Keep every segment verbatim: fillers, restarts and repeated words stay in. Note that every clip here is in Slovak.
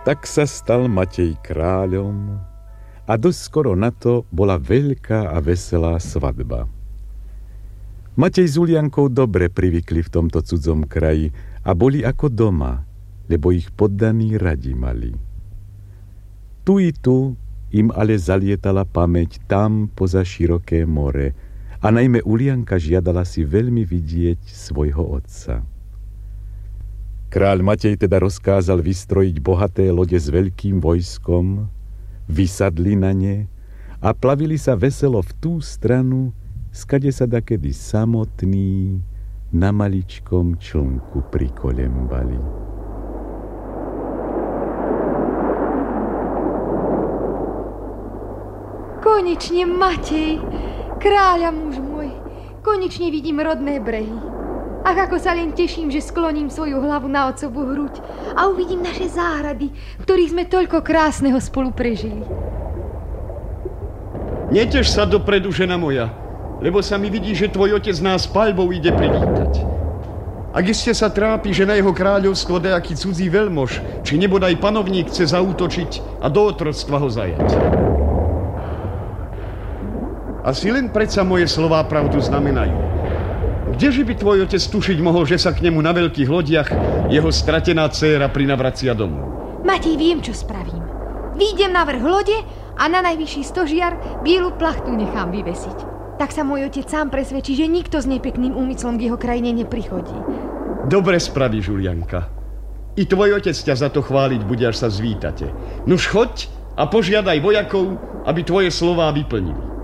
Tak sa stal Matej kráľom a dosť skoro na to bola veľká a veselá svadba. Matej s Uliankou dobre privykli v tomto cudzom kraji a boli ako doma, lebo ich poddaní radi mali. Tu i tu im ale zalietala pamäť tam poza široké more a najmä Ulianka žiadala si veľmi vidieť svojho otca. Kráľ Matej teda rozkázal vystrojiť bohaté lode s veľkým vojskom, vysadli na ne a plavili sa veselo v tú stranu, skade sa dakedy samotný na maličkom člnku prikolembali. Konečne, Matej, kráľa muž môj, konečne vidím rodné brehy. Ach, ako sa len teším, že skloním svoju hlavu na otcovú hruď a uvidím naše záhrady, v ktorých sme toľko krásneho spolu prežili. Neteš sa dopredu, žena moja, lebo sa mi vidí, že tvoj otec nás paľbou ide privítať. Ak iste sa trápi, že na jeho kráľovstvo dejaký cudzí veľmož, či nebodaj panovník chce zaútočiť a do otroctva ho zajať. Asi len predsa moje slová pravdu znamenajú. Kdeže by tvoj otec tušiť mohol, že sa k nemu na veľkých lodiach jeho stratená dcéra prinavracia domov? Matej, viem, čo spravím. Výjdem na vrch lode a na najvyšší stožiar bielu plachtu nechám vyvesiť. Tak sa môj otec sám presvedčí, že nikto s nepekným úmyslom k jeho krajine neprichodí. Dobre spravíš, Julianka. I tvoj otec ťa za to chváliť bude, až sa zvítate. Nuž choď a požiadaj vojakov, aby tvoje slová vyplnili.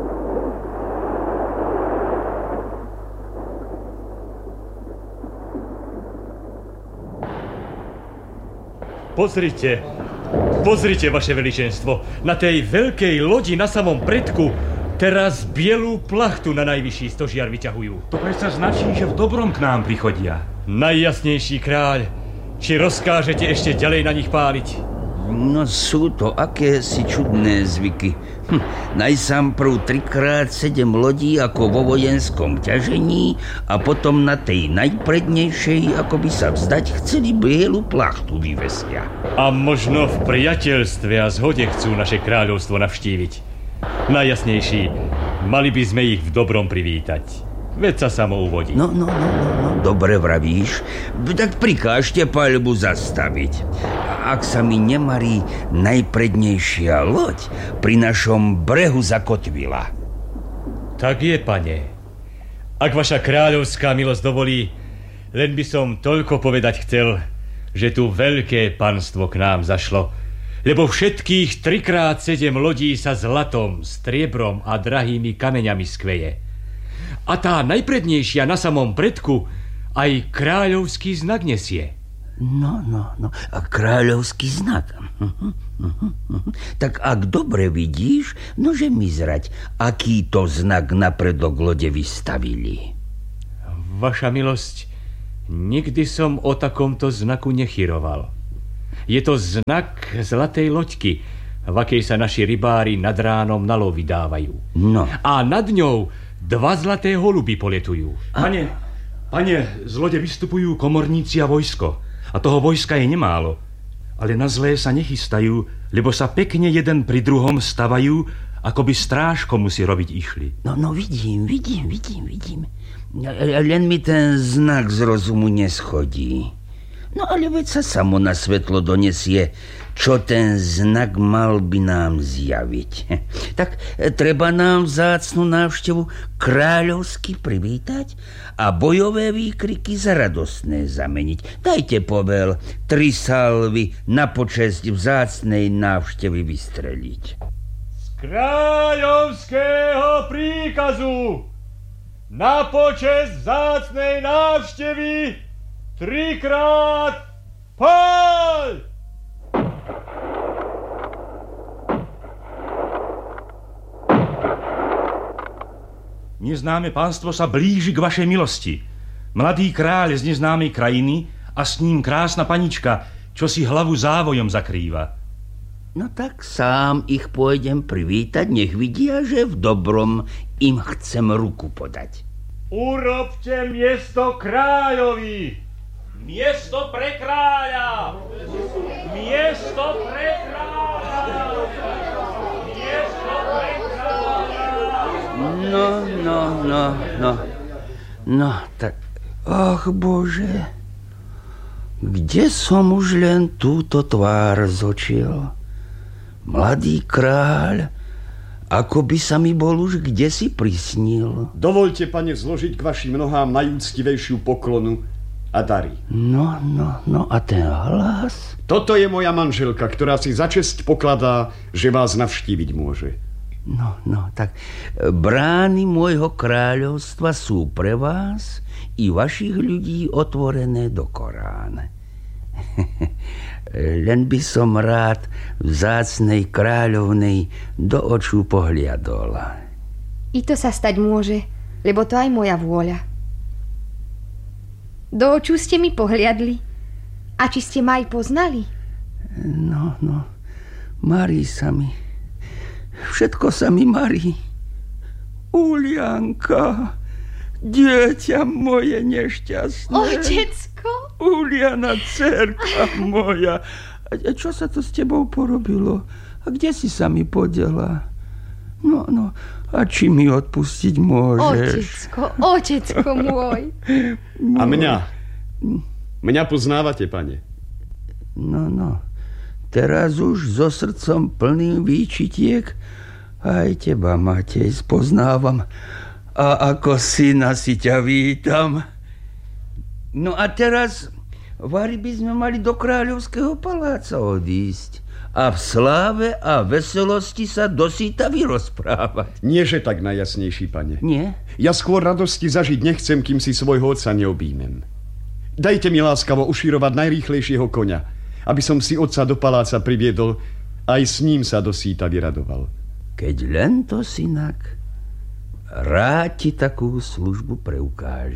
Pozrite, pozrite, vaše veličenstvo, na tej veľkej lodi na samom predku teraz bielú plachtu na najvyšší stožiar vyťahujú. To predsa značí, že v dobrom k nám prichodia. Najjasnejší kráľ, či rozkážete ešte ďalej na nich páliť? No sú to akési čudné zvyky. Hm, najsám prv trikrát sedem lodí ako vo vojenskom ťažení a potom na tej najprednejšej, ako by sa vzdať, chceli bielu plachtu vyvesia. A možno v priateľstve a zhode chcú naše kráľovstvo navštíviť. Najjasnejší, mali by sme ich v dobrom privítať. Veď sa samo uvodí. No, no, no, no, no, dobre vravíš. Tak prikážte paľbu zastaviť. A ak sa mi nemarí najprednejšia loď pri našom brehu zakotvila. Tak je, pane. Ak vaša kráľovská milosť dovolí, len by som toľko povedať chcel, že tu veľké panstvo k nám zašlo, lebo všetkých trikrát sedem lodí sa zlatom, striebrom a drahými kameňami skveje. A tá najprednejšia na samom predku aj kráľovský znak nesie. No, no, no, a kráľovský znak. Uh-huh, uh-huh, uh-huh. Tak ak dobre vidíš, nože mi zrať, aký to znak na predok lode vystavili. Vaša milosť, nikdy som o takomto znaku nechyroval. Je to znak zlatej loďky, v akej sa naši rybári nad ránom na lov vydávajú. No. A nad ňou dva zlaté holuby poletujú. A... Pane, pane, z lode vystupujú komorníci a vojsko. A toho vojska je nemálo. Ale na zlé sa nechystajú, lebo sa pekne jeden pri druhom stavajú, ako by stráž komu si robiť išli. No, no vidím, vidím, vidím, vidím. Len mi ten znak z rozumu neschodí. No ale veď sa samo na svetlo donesie, čo ten znak mal by nám zjaviť. Tak treba nám vzácnu návštevu kráľovsky privítať a bojové výkriky za radostné zameniť. Dajte povel, tri salvy na počesť vzácnej návštevy vystreliť. Z kráľovského príkazu na počesť vzácnej návštevy trikrát pál! Neznáme pánstvo sa blíži k vašej milosti. Mladý kráľ z neznámej krajiny a s ním krásna panička, čo si hlavu závojom zakrýva. No tak sám ich pôjdem privítať, nech vidia, že v dobrom im chcem ruku podať. Urobte miesto kráľovi! Miesto pre kráľa! Miesto No, no, no, tak, ach Bože, kde som už len túto tvár zočil? Mladý kráľ, ako by sa mi bol už kdesi prisnil. Dovolte, pane, zložiť k vašim nohám najúctivejšiu poklonu a dary. No, no, no a ten hlas? Toto je moja manželka, ktorá si za česť pokladá, že vás navštíviť môže. No, no, tak brány môjho kráľovstva sú pre vás i vašich ľudí otvorené do Korán. Len by som rád vzácnej kráľovnej do očú pohliadol. I to sa stať môže, lebo to aj moja vôľa. Do očú ste mi pohliadli. A či ste ma aj poznali? No, no, marí sa mi. Všetko sa mi marí. Ulianka, dieťa moje nešťastné. Otecko? Uliana, dcerka moja. A čo sa to s tebou porobilo? A kde si sa mi podela? No, no, a či mi odpustiť môžeš? Otecko, otecko môj. A mňa? Mňa poznávate, pane? No, no. Teraz už so srdcom plným výčitiek aj teba, Matej, spoznávam. A ako syna si ťa vítam. No a teraz vari by sme mali do kráľovského paláca odísť a v sláve a veselosti sa dosýta vyrozprávať. Nie, že tak najjasnejší, pane. Nie? Ja skôr radosti zažiť nechcem, kým si svojho otca neobjímem. Dajte mi láskavo ušírovať najrýchlejšieho koňa, aby som si otca do paláca priviedol, aj s ním sa dosýta vyradoval. Keď len to, synak, rád ti takú službu preukáže.